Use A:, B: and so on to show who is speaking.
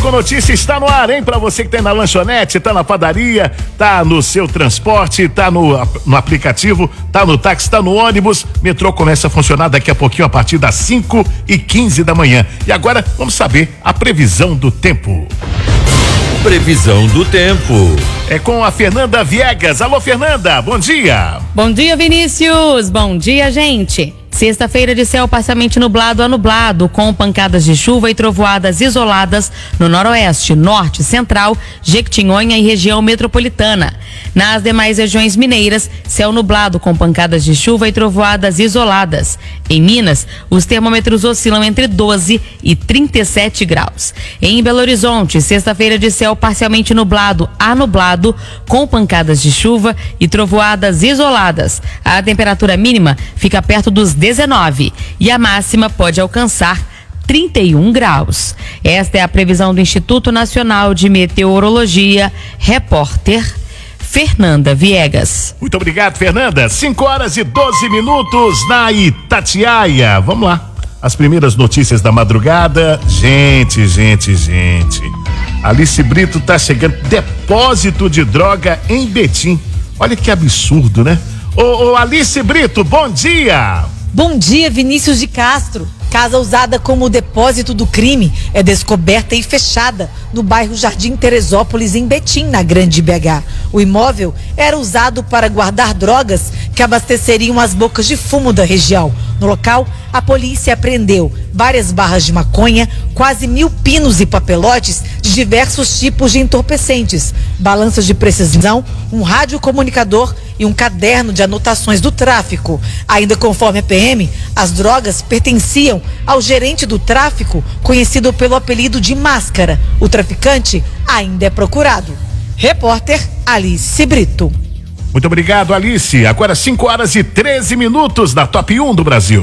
A: com Notícia está no ar, hein? Pra você que tá na lanchonete, tá na padaria, tá no seu transporte, tá no aplicativo, tá no táxi, tá no ônibus. Metrô começa a funcionar daqui a pouquinho a partir das 5:15 da manhã. E agora vamos saber a previsão do tempo.
B: Previsão do tempo.
A: É com a Fernanda Viegas. Alô, Fernanda, bom dia.
C: Bom dia, Vinícius. Bom dia, gente. Sexta-feira de céu parcialmente nublado a nublado, com pancadas de chuva e trovoadas isoladas no noroeste, norte, central, Jequitinhonha e região metropolitana. Nas demais regiões mineiras, céu nublado com pancadas de chuva e trovoadas isoladas. Em Minas, os termômetros oscilam entre 12 e 37 graus. Em Belo Horizonte, sexta-feira de céu parcialmente nublado a nublado, com pancadas de chuva e trovoadas isoladas. A temperatura mínima fica perto dos 19 e a máxima pode alcançar 31 graus. Esta é a previsão do Instituto Nacional de Meteorologia. Repórter Fernanda Viegas.
A: Muito obrigado, Fernanda. 5:12 na Itatiaia. Vamos lá. As primeiras notícias da madrugada. Gente. Alice Brito tá chegando. Depósito de droga em Betim. Olha que absurdo, né? Ô Alice Brito, bom dia.
D: Bom dia, Vinícius de Castro. Casa usada como depósito do crime é descoberta e fechada no bairro Jardim Teresópolis, em Betim, na Grande BH. O imóvel era usado para guardar drogas que abasteceriam as bocas de fumo da região. No local, a polícia apreendeu várias barras de maconha, quase 1.000 pinos e papelotes de diversos tipos de entorpecentes, balanças de precisão, um radiocomunicador e um caderno de anotações do tráfico. Ainda conforme a PM, as drogas pertenciam ao gerente do tráfico, conhecido pelo apelido de Máscara. O traficante ainda é procurado. Repórter Alice Brito.
A: Muito obrigado, Alice. Agora 5:13 na Top 1 do Brasil.